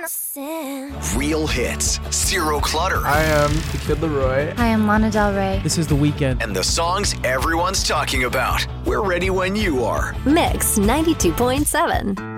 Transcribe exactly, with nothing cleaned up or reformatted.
Real hits, zero clutter. I am the Kid Laroi. Hi, I'm Lana Del Rey. This is The Weeknd. And the songs everyone's talking about. We're ready when you are. Mix ninety-two point seven.